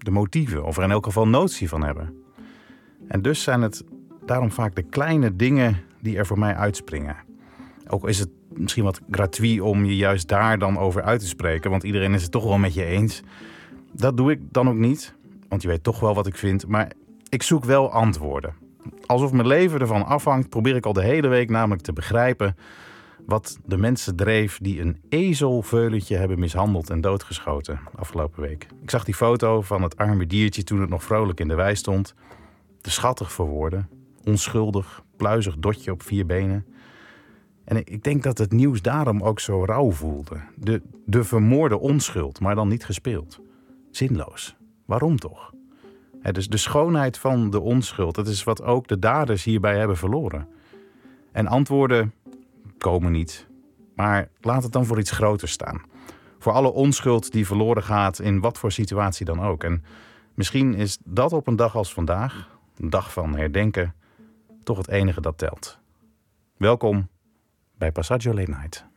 de motieven of er in elk geval notie van hebben. En dus zijn het daarom vaak de kleine dingen die er voor mij uitspringen. Ook is het misschien wat gratuit om je juist daar dan over uit te spreken, want iedereen is het toch wel met je eens. Dat doe ik dan ook niet, want je weet toch wel wat ik vind, maar ik zoek wel antwoorden. Alsof mijn leven ervan afhangt, probeer ik al de hele week namelijk te begrijpen wat de mensen dreef die een ezelveulentje hebben mishandeld en doodgeschoten afgelopen week. Ik zag die foto van het arme diertje toen het nog vrolijk in de wei stond. Te schattig voor woorden. Onschuldig, pluizig dotje op 4 benen. En ik denk dat het nieuws daarom ook zo rauw voelde. De vermoorde onschuld, maar dan niet gespeeld. Zinloos. Waarom toch? Dus de schoonheid van de onschuld, dat is wat ook de daders hierbij hebben verloren. En antwoorden komen niet. Maar laat het dan voor iets groters staan. Voor alle onschuld die verloren gaat in wat voor situatie dan ook. En misschien is dat op een dag als vandaag, een dag van herdenken, toch het enige dat telt. Welkom bij Passaggio Late Night.